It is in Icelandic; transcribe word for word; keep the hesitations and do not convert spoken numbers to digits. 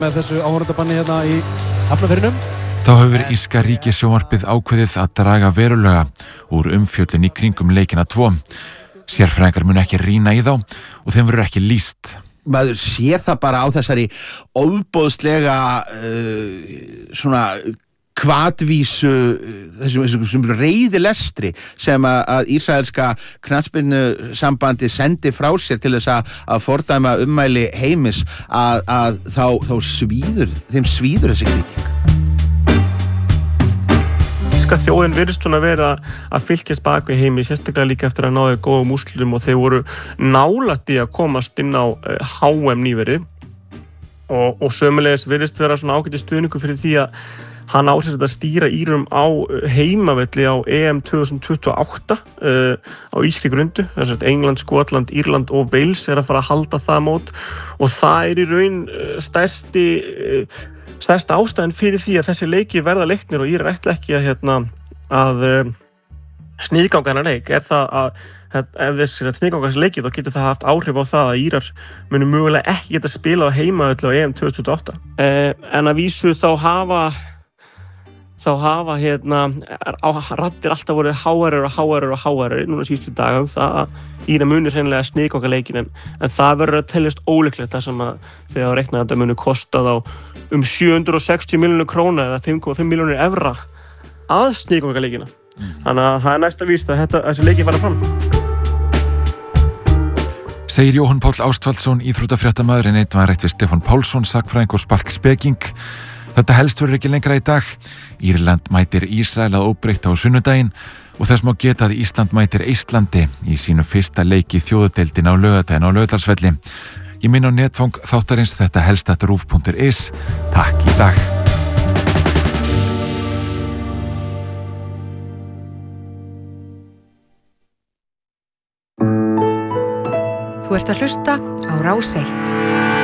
með þessu áhorfendabanni hérna í Hafnarfirðinum. Þá hefur írska ríkissjónvarpið ákveðið að draga verulega úr umfjöllun í kringum leikina tvo. Sérfræðingar munu ekki rýna í þá og þeim verður ekki lýst. Maður sér það bara á þessari ofboðslega uh, svona hvatvísu þessum, þessum, þessum reiðilestri sem að, að ísraelska knattspyrnusambandi sendi frá sér til þess að, að fordæma ummæli heimis að, að þá, þá svíður þeim svíður þessi kritík. Írska þjóðin virðist svona vera að fylgjast bak við heimi, sérstaklega líka eftir að náðu góðum úrslitum og þeir voru nálægt í að komast inn á H M nýverið og, og sömulegis virðist vera svona ágætis stuðningur fyrir því að hann á sér að stýra Írum á heimavelli á E M tvö þúsund tuttugu og átta uh, á írskri grundu. Þess að England, Skotland, Írland og Wales er að fara að halda það mót og það er í raun stærsti, uh, stærsta ástæðan fyrir því að þessi leiki verða leiknir og Írar ætla ekki að, hérna, að uh, sniðganga hennar leik. Er það að ef þessi sniðganga þessi leiki þá getur það haft áhrif á það að Írar munu mögulega ekki geta spila á heimavelli á E M tvö þúsund tuttugu og átta. Uh, en að vísu þá hafa þá hafa hérna raddir alltaf voru háarar og háarar og háarar núna síðustu daga um það að Íra muni hreinlega sniðganga leikinn en, en það verður að teljast ólíklegt þar sem að þegar reiknaði þetta muni kosta þá um sjö hundruð og sextíu milljónir króna eða fimm komma fimm milljónir evra að sniðganga leikina. Mm. Þannig að það er næsta víst að þetta, þessi leiki fara fram. Segir Jóhann Páll Ástvaldsson, íþróttafréttamaður, en einn var rætt við Stefán Pálsson, sakfræðing og sparkspeking. Þetta helst verður ekki lengra í dag. Írland mætir Ísrael að óbreytt á sunnudaginn og þess má geta að Ísland mætir Eistlandi í sínu fyrsta leik í þjóðadeildin á laugardaginn á Laugardalsvelli. Ég minn á netfang þáttarins þetta helst at rúv punktur is. Takk í dag. Þú ert að hlusta á Rás eitt.